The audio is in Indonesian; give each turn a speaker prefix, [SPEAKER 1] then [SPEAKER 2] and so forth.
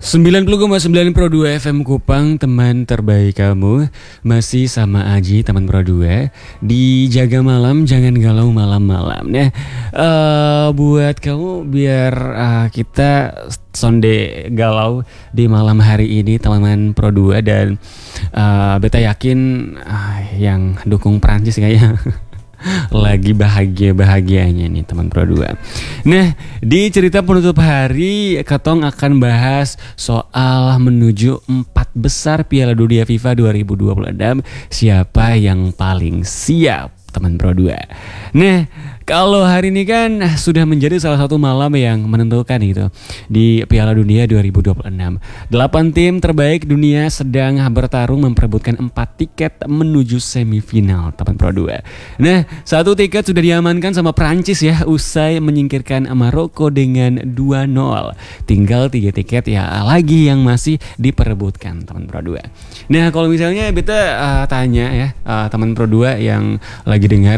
[SPEAKER 1] 90,9 Pro 2 FM Kupang, teman terbaik kamu. Masih sama Aji, teman Pro 2. Di Jaga Malam, jangan galau malam-malam. Nah, buat kamu biar kita sonde galau di malam hari ini, teman-teman Pro 2. Dan beta yakin yang dukung Prancis kayaknya lagi bahagia-bahagianya nih teman Pro 2. Nah, di cerita penutup hari Katong akan bahas soal menuju 4 besar Piala Dunia FIFA 2026. Siapa yang paling siap teman Pro 2. Nah, kalau hari ini kan sudah menjadi salah satu malam yang menentukan gitu di Piala Dunia 2026. 8 tim terbaik dunia sedang bertarung memperebutkan 4 tiket menuju semifinal teman Pro 2. Nah, 1 tiket sudah diamankan sama Prancis ya, usai menyingkirkan Maroko dengan 2-0. Tinggal 3 tiket ya lagi yang masih diperebutkan teman Pro 2. Nah, kalau misalnya beta tanya ya teman Pro 2 yang lagi dengar